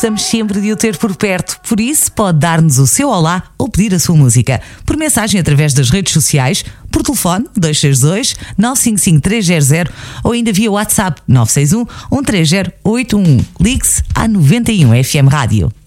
Gostamos sempre de o ter por perto, por isso pode dar-nos o seu olá ou pedir a sua música. Por mensagem através das redes sociais, por telefone 262 955 300 ou ainda via WhatsApp 961 130 811. Ligue-se à 91 FM Rádio.